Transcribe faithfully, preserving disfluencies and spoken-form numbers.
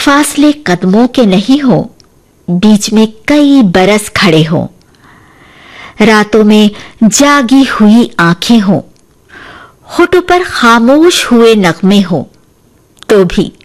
फासले कदमों के नहीं हो, बीच में कई बरस खड़े हो, रातों में जागी हुई आंखें हो, होठों पर खामोश हुए नगमे हो, तो भी